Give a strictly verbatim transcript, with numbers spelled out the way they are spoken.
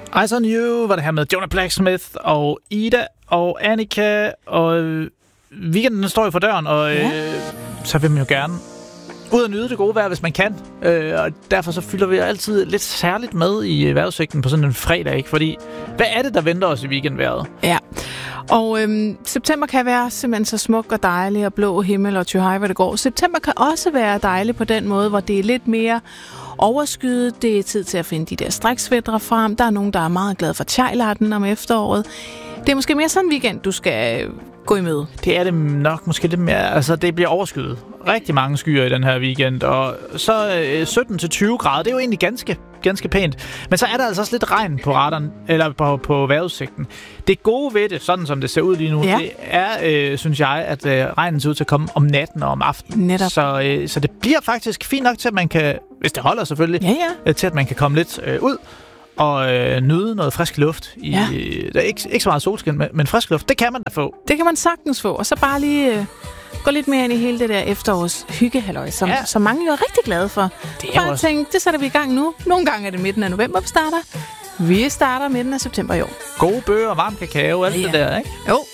Eyes on You var det her med Jonah Blacksmith og Ida og Annika, og weekenden står jo for døren, og ja. øh, så vil man jo gerne ud og nyde det gode vejr, hvis man kan. Øh, og derfor så fylder vi altid lidt særligt med i vejrudsigten på sådan en fredag, ikke? Fordi, hvad er det, der venter os i weekendvejret? Ja, og øhm, september kan være simpelthen så smuk og dejlig, og blå himmel og tjuhej, hvad det går. September kan også være dejlig på den måde, hvor det er lidt mere overskyet. Det er tid til at finde de der striksvætre frem. Der er nogen, der er meget glade for chailarten om efteråret. Det er måske mere sådan en weekend, du skal gå i møde. Det er det nok måske lidt mere. Altså, det bliver overskyet. Rigtig mange skyer i den her weekend. Og så øh, sytten til tyve grader. Det er jo egentlig ganske, ganske pænt. Men så er der altså også lidt regn på radaren, eller på, på vejrudsigten. Det gode ved det, sådan som det ser ud lige nu, ja. det er, øh, synes jeg, at øh, regnen ser ud til at komme om natten og om aftenen. Netop. Så, øh, så det bliver faktisk fint nok til, at man kan, hvis det holder selvfølgelig, ja, ja. til at man kan komme lidt øh, ud og øh, nyde noget frisk luft. I, ja. Der er ikke, ikke så meget solskin, men, men frisk luft, det kan man da få. Det kan man sagtens få. Og så bare lige øh, gå lidt mere ind i hele det der efterårs hyggehalløj, som, ja. som mange jo er rigtig glade for. Det er bare også... tænke, det sætter vi i gang nu. Nogle gange er det midten af november, vi starter. Vi starter midten af september i år. Gode bøger, varm kakao, alt ja. det der, ikke? Jo.